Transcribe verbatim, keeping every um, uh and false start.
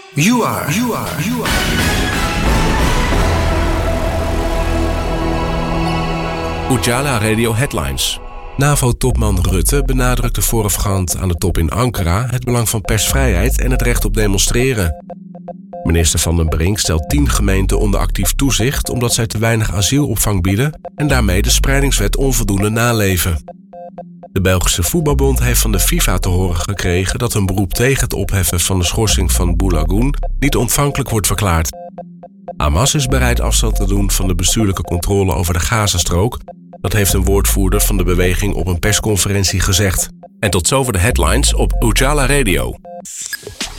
You are. You are. You are. Ujala Radio Headlines. NAVO-topman Rutte benadrukte voorafgaand aan de top in Ankara het belang van persvrijheid en het recht op demonstreren. Minister Van den Brink stelt tien gemeenten onder actief toezicht omdat zij te weinig asielopvang bieden en daarmee de spreidingswet onvoldoende naleven. De Belgische Voetbalbond heeft van de FIFA te horen gekregen dat een beroep tegen het opheffen van de schorsing van Boulogun niet ontvankelijk wordt verklaard. Hamas is bereid afstand te doen van de bestuurlijke controle over de Gazastrook. Dat heeft een woordvoerder van de beweging op een persconferentie gezegd. En tot zover de headlines op Ujala Radio.